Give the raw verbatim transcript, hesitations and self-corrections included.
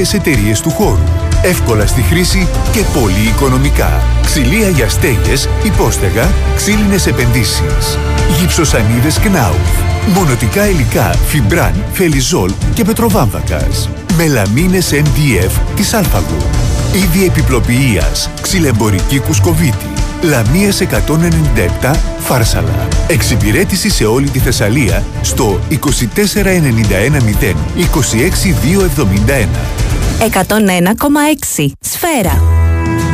σπουδαίες εταιρείες του χώρου. Εύκολα στη χρήση και πολύ οικονομικά. Ξυλία για στέγες, υπόστεγα, ξύλινες επενδύσεις. Γυψοσανίδες Knauf. Μονοτικά υλικά Fibran, Φελιζόλ και Πετροβάμβακας. Μελαμίνες εμ ντι εφ της Alpha Group. Είδη επιπλοποιείας, ξυλεμπορική Κουσκοβίτη. Λαμίας εκατόν ενενήντα επτά, Φάρσαλα. Εξυπηρέτηση σε όλη τη Θεσσαλία στο είκοσι τέσσερα ενενήντα ένα μηδέν είκοσι έξι διακόσια εβδομήντα ένα. εκατόν ένα κόμμα έξι Σφαίρα.